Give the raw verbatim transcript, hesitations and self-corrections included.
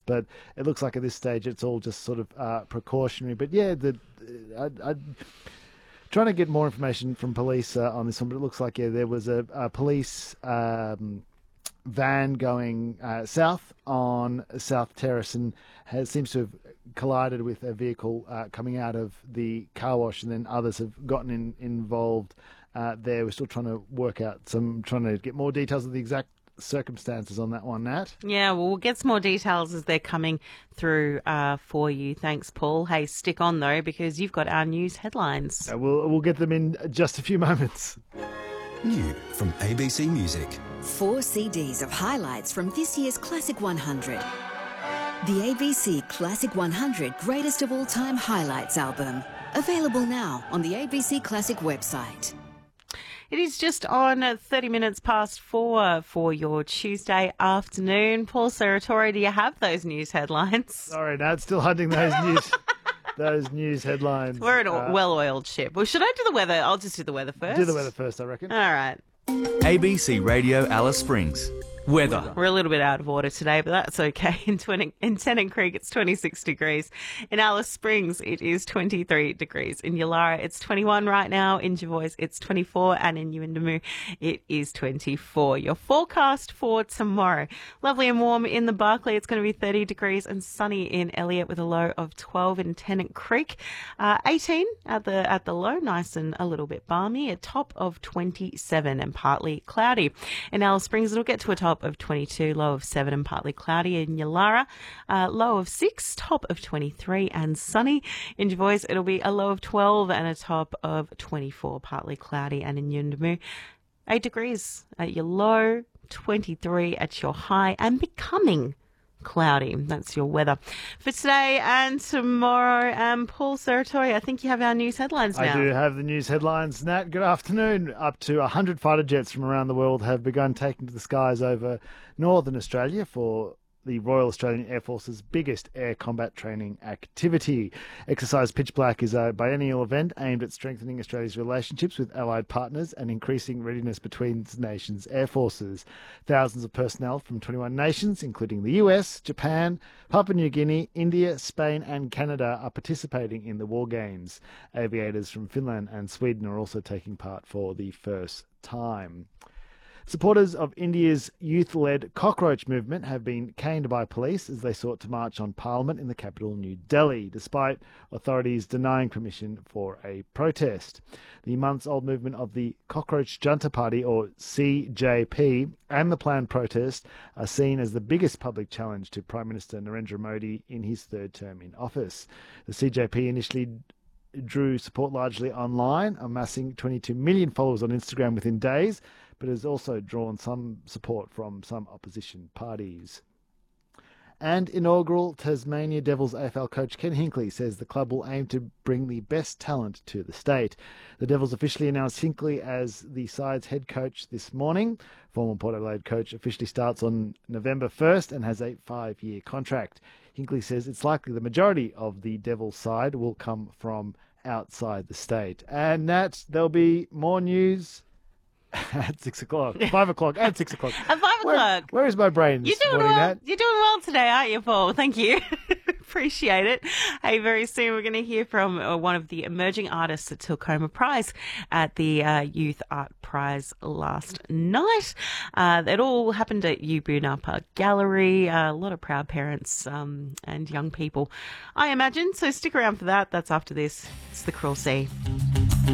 but it looks like at this stage it's all just sort of uh, precautionary. But yeah, the I, I, trying to get more information from police uh, on this one, but it looks like yeah, there was a, a police um, van going uh, south on South Terrace and has seems to have collided with a vehicle uh, coming out of the car wash, and then others have gotten in, involved uh, there. We're still trying to work out some, trying to get more details of the exact circumstances on that one, Nat. Yeah, well, we'll get some more details as they're coming through uh, for you. Thanks, Paul. Hey, stick on, though, because you've got our news headlines. Uh, we'll, we'll get them in just a few moments. New from A B C Music. Four C Ds of highlights from this year's Classic one hundred. The A B C Classic one hundred Greatest of All Time Highlights album. Available now on the A B C Classic website. It is just on thirty minutes past four for your Tuesday afternoon. Paul Serratori, do you have those news headlines? Sorry, Nat, still hunting those news those news headlines. We're an uh, well-oiled ship. Well, should I do the weather? I'll just do the weather first. Do the weather first, I reckon. All right. A B C Radio Alice Springs. Weather. We're a little bit out of order today, but that's okay. In, twenty, in Tennant Creek, it's twenty-six degrees. In Alice Springs, it is twenty-three degrees. In Yulara, it's twenty-one right now. In Jervois, it's twenty-four. And in Yuendamu, it is twenty-four. Your forecast for tomorrow. Lovely and warm in the Barclay. It's going to be thirty degrees and sunny in Elliot with a low of twelve in Tennant Creek. Uh, eighteen at the, at the low, nice and a little bit balmy. A top of twenty-seven and partly cloudy. In Alice Springs, it'll get to a top of twenty-two, low of seven and partly cloudy. In Yulara, uh, low of six, top of twenty-three and sunny. In Jervois, it'll be a low of twelve and a top of twenty-four, partly cloudy. And in Yuendamu, eight degrees at your low, twenty-three at your high, and becoming cloudy. That's your weather for today and tomorrow. Um, Paul Serratori, I think you have our news headlines now. I do have the news headlines. Nat, good afternoon. Up to one hundred fighter jets from around the world have begun taking to the skies over northern Australia for the Royal Australian Air Force's biggest air combat training activity. Exercise Pitch Black is a biennial event aimed at strengthening Australia's relationships with allied partners and increasing readiness between the nation's air forces. Thousands of personnel from twenty-one nations, including the U S, Japan, Papua New Guinea, India, Spain and Canada, are participating in the War Games. Aviators from Finland and Sweden are also taking part for the first time. Supporters of India's youth-led cockroach movement have been caned by police as they sought to march on Parliament in the capital, New Delhi, despite authorities denying permission for a protest. The months-old movement of the Cockroach Junta Party, or C J P, and the planned protest are seen as the biggest public challenge to Prime Minister Narendra Modi in his third term in office. The C J P initially drew support largely online, amassing twenty-two million followers on Instagram within days, but has also drawn some support from some opposition parties. And inaugural Tasmania Devils A F L coach Ken Hinkley says the club will aim to bring the best talent to the state. The Devils officially announced Hinkley as the side's head coach this morning. Former Port Adelaide coach officially starts on November first and has a five-year contract. Hinkley says it's likely the majority of the Devils side will come from outside the state. And Nat, there'll be more news at six o'clock, five o'clock, and six o'clock. At five Where, o'clock. where is my brain this You're doing morning, well. Nat? You're doing well today, aren't you, Paul? Thank you. Appreciate it. Hey, very soon we're going to hear from uh, one of the emerging artists that took home a prize at the uh, Youth Art Prize last night. Uh, it all happened at Ubuna Park Gallery. Uh, a lot of proud parents um, and young people, I imagine. So stick around for that. That's after this. It's The Cruel Sea.